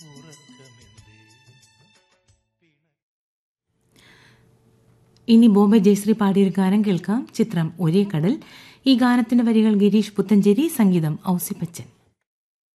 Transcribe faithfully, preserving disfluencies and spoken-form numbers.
ഇനി ബോംബെ ജയശ്രീ പാടിയൊരു ഗാനം കേൾക്കാം. ചിത്രം ഒരേ കടൽ. ഈ ഗാനത്തിന്റെ വരികൾ ഗിരീഷ് പുത്തഞ്ചേരി, സംഗീതം ഔസിപ്പച്ചൻ.